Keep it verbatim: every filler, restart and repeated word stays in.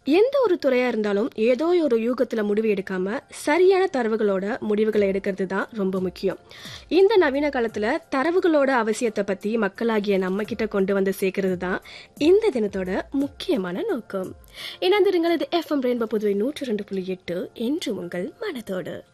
எந்த ஒரு துறையா இருந்தாலும் ஏதோ ஒரு யூகத்துல முடிவு எடுக்காம சரியான தரவுகளோட முடிவுகளை எடுக்கிறது தான் ரொம்ப முக்கியம். இந்த நவீன காலத்துல தரவுகளோட அவசியத்தை பத்தி மக்களாகிய நம்ம கிட்ட கொண்டு வந்து சேர்க்கறது தான் இந்த தினத்தோட முக்கியமான நோக்கம். இணைந்திருங்கள். இது எஃப்எம் ரெயின்போ புதுவை நூற்று ரெண்டு புள்ளி எட்டு என்று உங்கள் மனதோடு.